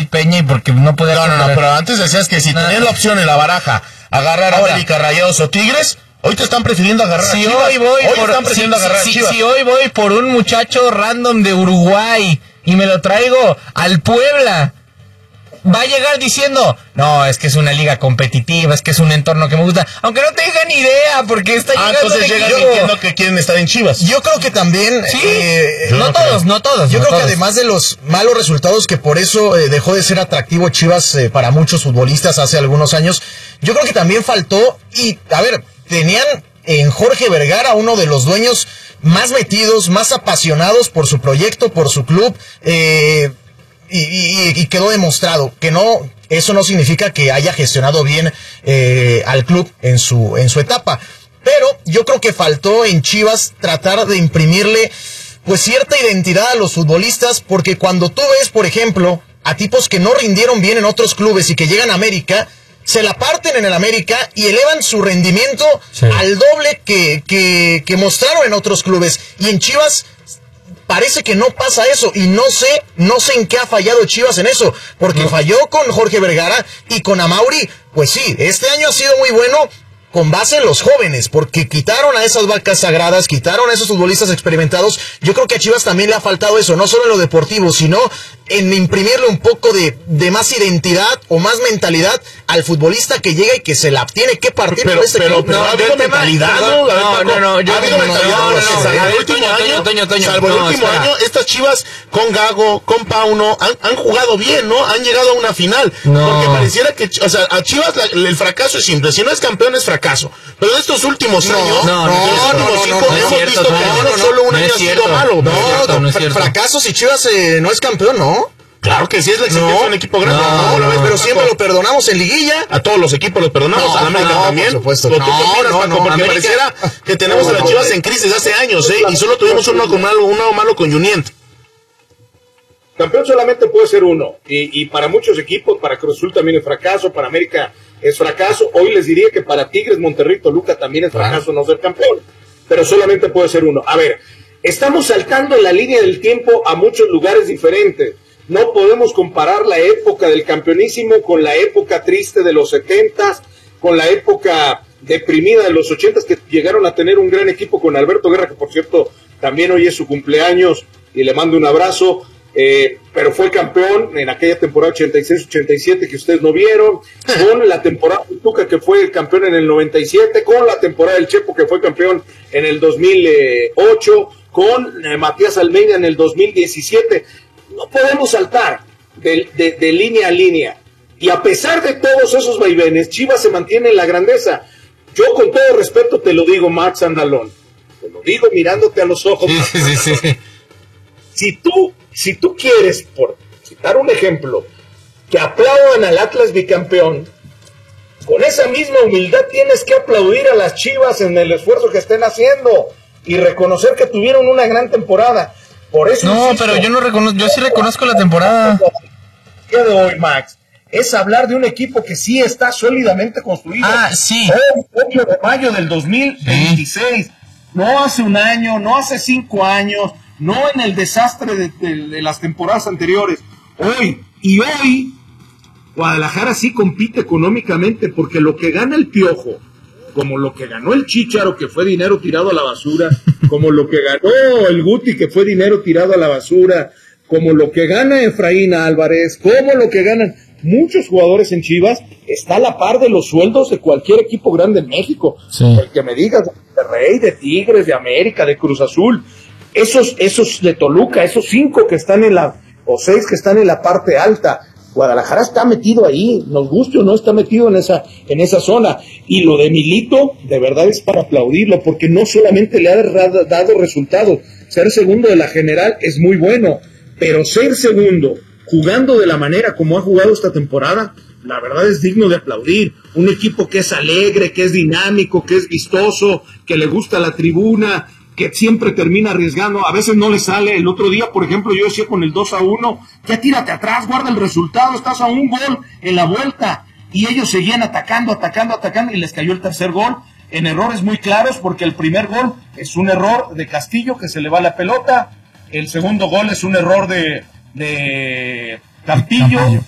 Peña y porque no podía... No, pero antes decías que si tenías la opción en la baraja, agarrar a América, Rayados o Tigres, hoy te están prefiriendo agarrar a Chivas. Si hoy voy por un muchacho random de Uruguay y me lo traigo al Puebla, va a llegar diciendo, no, es que es una liga competitiva, es que es un entorno que me gusta, aunque no tengan idea, porque está llegando entonces llegan diciendo que quieren estar en Chivas. Yo creo que también... ¿Sí? No todos. Yo creo que además de los malos resultados, que por eso dejó de ser atractivo Chivas para muchos futbolistas hace algunos años, yo creo que también faltó, y a ver, tenían en Jorge Vergara uno de los dueños más metidos, más apasionados por su proyecto, por su club, y quedó demostrado que eso no significa que haya gestionado bien al club en su etapa, pero yo creo que faltó en Chivas tratar de imprimirle pues cierta identidad a los futbolistas, porque cuando tú ves, por ejemplo, a tipos que no rindieron bien en otros clubes y que llegan a América, se la parten en el América y elevan su rendimiento al doble que mostraron en otros clubes, y en Chivas parece que no pasa eso, y no sé en qué ha fallado Chivas en eso, porque falló con Jorge Vergara y con Amauri. Pues sí, este año ha sido muy bueno con base en los jóvenes, porque quitaron a esas vacas sagradas, quitaron a esos futbolistas experimentados. Yo creo que a Chivas también le ha faltado eso, no solo en lo deportivo, sino en imprimirle un poco de más identidad o más mentalidad al futbolista que llega y que se la tiene que partir por este club. Pero ha habido mentalidad, salvo el último año, estas Chivas con Gago, con Pauno, han jugado bien, ¿no? Han llegado a una final, porque pareciera que, o sea, a Chivas el fracaso es simple, si no es campeón es fracaso, pero en estos últimos años, hemos visto que no solo un año ha sido malo. Fracaso si Chivas no es campeón, ¿no? Claro que sí, es la exigencia de un equipo grande. Pero siempre lo perdonamos en liguilla. A todos los equipos los perdonamos, a la América también. Por supuesto. Porque América... pareciera que tenemos a las Chivas en crisis hace años, y solo tuvimos uno malo con Junient. Campeón solamente puede ser uno, y para muchos equipos, para Cruz Azul también es fracaso, para América es fracaso. Hoy les diría que para Tigres, Monterrey, Toluca también es fracaso no ser campeón, pero solamente puede ser uno. A ver, estamos saltando en la línea del tiempo a muchos lugares diferentes. No podemos comparar la época del campeonísimo con la época triste de los 70s, con la época deprimida de los 80s, que llegaron a tener un gran equipo con Alberto Guerra, que por cierto también hoy es su cumpleaños y le mando un abrazo, pero fue campeón en aquella temporada 86-87 que ustedes no vieron, con la temporada de Tuca, que fue el campeón en el 97, con la temporada del Chepo, que fue campeón en el 2008, con Matías Almeida en el 2017. No podemos saltar de línea a línea. Y a pesar de todos esos vaivenes, Chivas se mantiene en la grandeza. Yo, con todo respeto, te lo digo, Max Andalón. Te lo digo mirándote a los ojos. Si tú quieres, por citar un ejemplo, que aplaudan al Atlas bicampeón, con esa misma humildad tienes que aplaudir a las Chivas en el esfuerzo que estén haciendo y reconocer que tuvieron una gran temporada. Por eso pero yo no reconozco, yo sí reconozco la temporada. El día de hoy, Max, es hablar de un equipo que sí está sólidamente construido. Sí. El 8 de mayo del 2026, no hace un año, no hace 5 años, no en el desastre de las temporadas anteriores. Hoy, Guadalajara sí compite económicamente, porque lo que gana el Piojo, como lo que ganó el Chícharo, que fue dinero tirado a la basura, como lo que ganó el Guti, que fue dinero tirado a la basura, como lo que gana Efraín Álvarez, como lo que ganan muchos jugadores en Chivas, está a la par de los sueldos de cualquier equipo grande en México. El que me digas, de Rey, de Tigres, de América, de Cruz Azul, esos de Toluca, esos 5 que están o 6 que están en la parte alta. Guadalajara está metido ahí, nos guste o no, está metido en esa zona. Y lo de Milito, de verdad es para aplaudirlo, porque no solamente le ha dado resultados. Ser segundo de la general es muy bueno, pero ser segundo, jugando de la manera como ha jugado esta temporada, la verdad es digno de aplaudir. Un equipo que es alegre, que es dinámico, que es vistoso, que le gusta la tribuna, que siempre termina arriesgando, a veces no le sale. El otro día, por ejemplo, yo decía con el 2-1, ya tírate atrás, guarda el resultado, estás a un gol en la vuelta, y ellos seguían atacando, y les cayó el tercer gol, en errores muy claros, porque el primer gol es un error de Castillo, que se le va la pelota, el segundo gol es un error de Campillo.